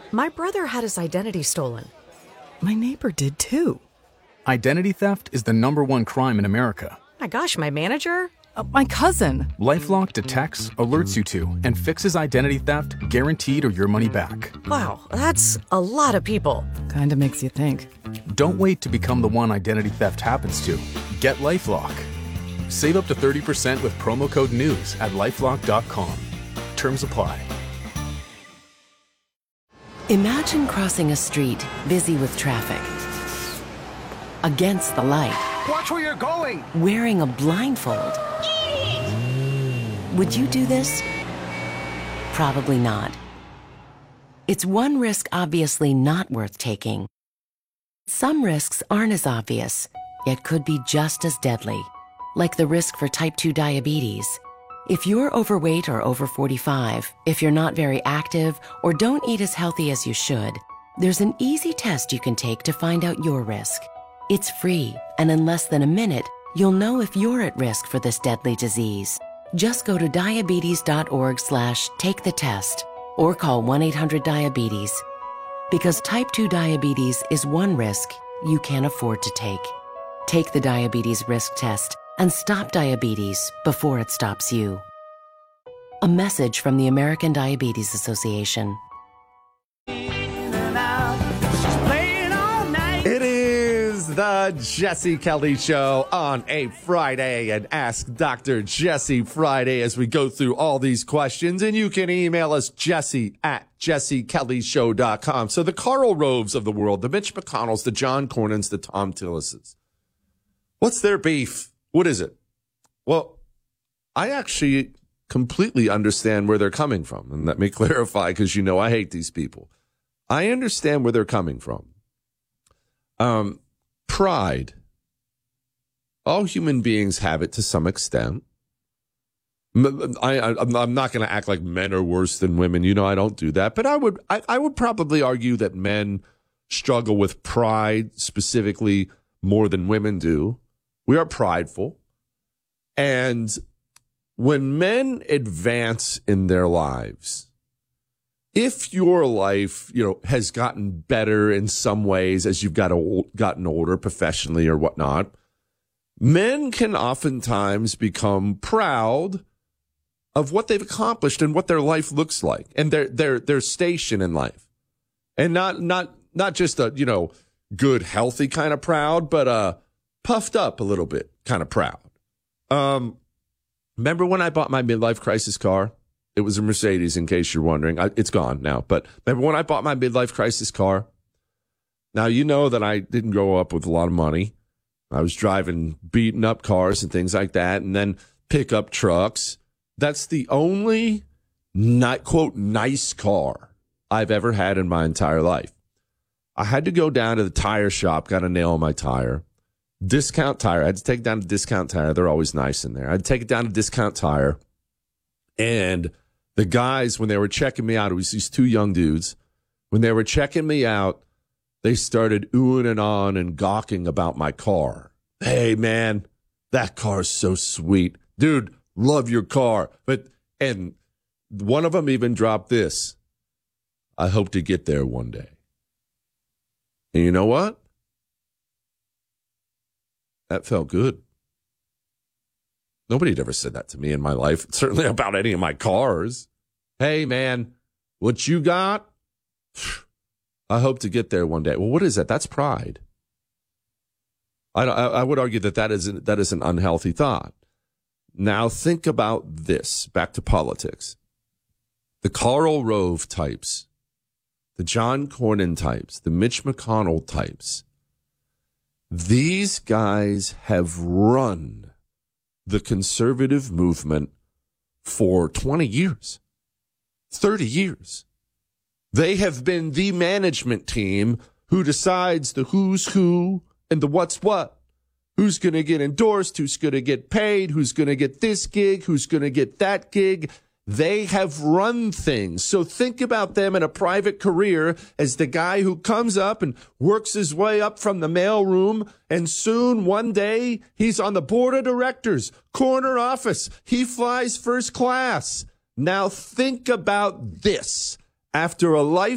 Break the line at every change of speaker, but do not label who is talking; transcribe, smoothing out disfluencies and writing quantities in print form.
My brother had his identity stolen.
My neighbor did too.
Identity theft is the #1 crime in America.
My gosh, my manager?
My cousin.
LifeLock detects, alerts you to, and fixes identity theft guaranteed or your money back.
Wow, that's a lot of people.
Kinda makes you think.
Don't wait to become the one identity theft happens to. Get LifeLock. Save up to 30% with promo code NEWS at LifeLock.com. Terms apply.
Imagine crossing a street busy with traffic. Against the light.
Watch where you're going!
Wearing a blindfold. Would you do this? Probably not. It's one risk obviously not worth taking. Some risks aren't as obvious, yet could be just as deadly, like the risk for type 2 diabetes. If you're overweight or over 45, if you're not very active, or don't eat as healthy as you should, there's an easy test you can take to find out your risk. It's free, and in less than a minute, you'll know if you're at risk for this deadly disease. Just go to diabetes.org/take-the-test or call 1-800-DIABETES. Because type 2 diabetes is one risk you can't afford to take. Take the diabetes risk test and stop diabetes before it stops you. A message from the American Diabetes Association.
It is the Jesse Kelly Show on a Friday, and Ask Dr. Jesse Friday as we go through all these questions. And you can email us, jesse@jessekellyshow.com. So the Karl Roves of the world, the Mitch McConnells, the John Cornyn's, the Tom Tillises. What's their beef? What is it? Well, I actually completely understand where they're coming from. And let me clarify, because you know I hate these people. I understand where they're coming from. Pride. All human beings have it to some extent. I'm not going to act like men are worse than women. You know, I don't do that. But I would probably argue that men struggle with pride specifically more than women do. We are prideful. And when men advance in their lives, if your life, has gotten better in some ways as you've gotten older professionally or whatnot, men can oftentimes become proud of what they've accomplished and what their life looks like and their station in life, and not just a good healthy kind of proud, but puffed up a little bit kind of proud. Remember when I bought my midlife crisis car? It was a Mercedes, in case you're wondering. It's gone now. But remember when I bought my midlife crisis car? Now, you know that I didn't grow up with a lot of money. I was driving beaten up cars and things like that, and then pickup trucks. That's the only, quote, nice car I've ever had in my entire life. I had to go down to the tire shop, got a nail in my tire. Discount Tire. I had to take it down to Discount Tire. They're always nice in there. I'd take it down to Discount Tire, and the guys, when they were checking me out, it was these two young dudes. When they were checking me out, they started oohing and ahhing and gawking about my car. Hey, man, that car's so sweet. Dude, love your car. And one of them even dropped this. I hope to get there one day. And you know what? That felt good. Nobody had ever said that to me in my life, certainly about any of my cars. Hey, man, what you got? I hope to get there one day. Well, what is that? That's pride. I would argue that is an unhealthy thought. Now think about this. Back to politics. The Karl Rove types, the John Cornyn types, the Mitch McConnell types, these guys have run the conservative movement for 20 years, 30 years. They have been the management team who decides the who's who and the what's what. Who's going to get endorsed, who's going to get paid, who's going to get this gig, who's going to get that gig. They have run things. So think about them in a private career as the guy who comes up and works his way up from the mailroom, and soon one day he's on the board of directors, corner office. He flies first class. Now think about this. After a life